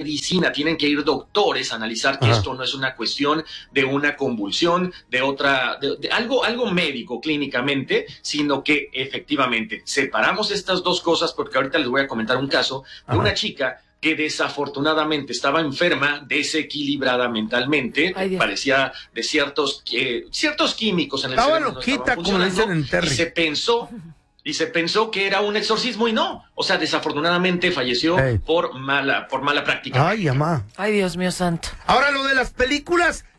medicina, tienen que ir doctores a analizar que esto no es una cuestión de una convulsión, de algo médico clínicamente, sino que efectivamente separamos estas dos cosas, porque ahorita les voy a comentar un caso de una chica que desafortunadamente estaba enferma, desequilibrada mentalmente, parecía de ciertos químicos en el cerebro no estaban funcionando, y se pensó que era un exorcismo y no, o sea, desafortunadamente falleció por mala práctica. Ay, mamá. Ay, Dios mío santo. Ahora lo de las películas,